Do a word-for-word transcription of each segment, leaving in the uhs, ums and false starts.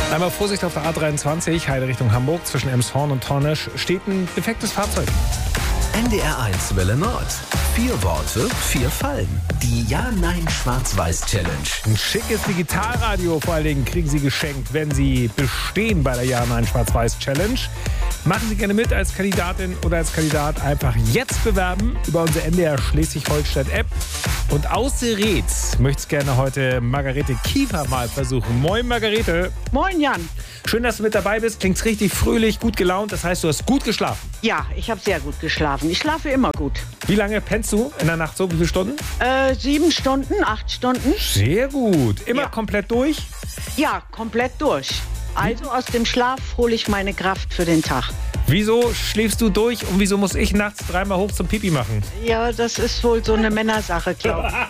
Einmal Vorsicht auf der A dreiundzwanzig, Heide Richtung Hamburg, zwischen Elmshorn und Tornisch steht ein defektes Fahrzeug. N D R eins Welle Nord. Vier Worte, vier Fallen. Die Ja-Nein-Schwarz-Weiß-Challenge. Ein schickes Digitalradio vor allen Dingen kriegen Sie geschenkt, wenn Sie bestehen bei der Ja-Nein-Schwarz-Weiß-Challenge. Machen Sie gerne mit als Kandidatin oder als Kandidat. Einfach jetzt bewerben über unsere N D R Schleswig-Holstein-App. Und aus Seretz möchte ich gerne heute Margarete Kiefer mal versuchen. Moin Margarete. Moin Jan. Schön, dass du mit dabei bist. Klingt richtig fröhlich, gut gelaunt. Das heißt, du hast gut geschlafen. Ja, ich habe sehr gut geschlafen. Ich schlafe immer gut. Wie lange pennst du in der Nacht so? Wie viele Stunden? Äh, sieben Stunden, acht Stunden. Sehr gut. Immer Ja. komplett durch? Ja, komplett durch. Also aus dem Schlaf hole ich meine Kraft für den Tag. Wieso schläfst du durch und wieso muss ich nachts dreimal hoch zum Pipi machen? Ja, das ist wohl so eine Männersache, glaube ich.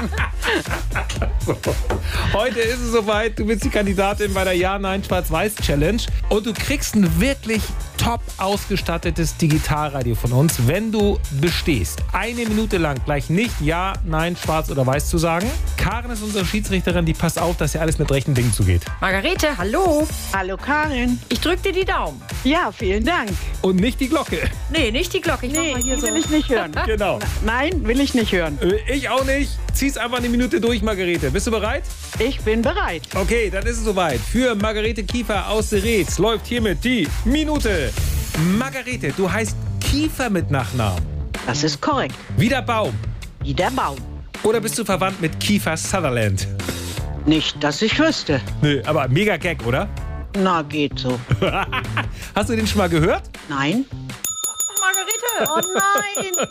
Heute ist es soweit, du bist die Kandidatin bei der Ja-Nein-Schwarz-Weiß-Challenge und du kriegst ein wirklich top ausgestattetes Digitalradio von uns, wenn du bestehst. Eine Minute lang gleich nicht Ja, Nein, Schwarz oder Weiß zu sagen. Karin ist unsere Schiedsrichterin, die passt auf, dass hier alles mit rechten Dingen zugeht. Margarete, hallo. Hallo Karin. Ich drück dir die Daumen. Ja, vielen Dank. Und nicht die Glocke. Nee, nicht die Glocke. Ich mach Nee, mal die hier so. will ich nicht hören. Genau. Nein, will ich nicht hören. Äh, Ich auch nicht. Zieh's einfach eine Minute durch, Margarete. Bist du bereit? Ich bin bereit. Okay, dann ist es soweit. Für Margarete Kiefer aus Seretz läuft hiermit die Minute. Margarete, du heißt Kiefer mit Nachnamen. Das ist korrekt. Wie der Baum. Wie der Baum. Oder bist du verwandt mit Kiefer Sutherland? Nicht, dass ich wüsste. Nö, aber mega Gag, oder? Na, geht so. Hast du den schon mal gehört? Nein? Margarete. Oh nein.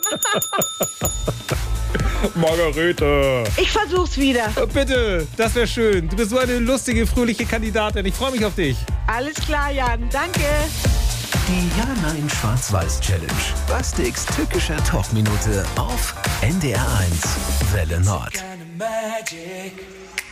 Margarete. Ich versuch's wieder. Bitte, das wäre schön. Du bist so eine lustige, fröhliche Kandidatin. Ich freue mich auf dich. Alles klar, Jan. Danke. Die Ja-Nein-Schwarz-Weiß-Challenge. Bastiks tückischer Talkminute auf N D R eins Welle Nord. Kind of magic.